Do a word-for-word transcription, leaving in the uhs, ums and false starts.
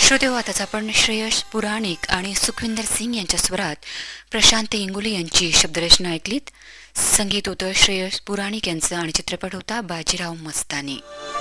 श्रोतेहो, आताच आपण श्रेयस पुराणिक आणि सुखविंदर सिंग यांच्या स्वरात प्रशांत इंगोले यांची शब्दरचना ऐकलीत. संगीत होतं श्रेयस पुराणिक यांचं आणि चित्रपट होता बाजीराव मस्तानी.